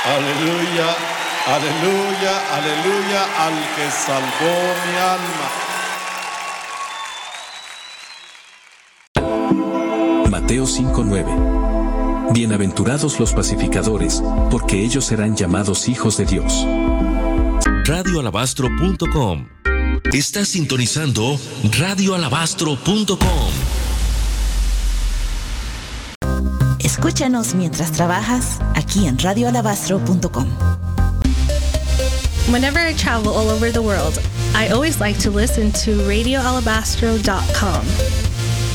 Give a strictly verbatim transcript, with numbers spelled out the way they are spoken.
Aleluya, aleluya, aleluya al que salvó mi alma. Mateo cinco nueve. Bienaventurados los pacificadores, porque ellos serán llamados hijos de Dios. radio alabastro punto com. Estás sintonizando radio alabastro punto com. Escúchanos mientras trabajas aquí en radio alabastro punto com. Whenever I travel all over the world, I always like to listen to radio alabastro dot com.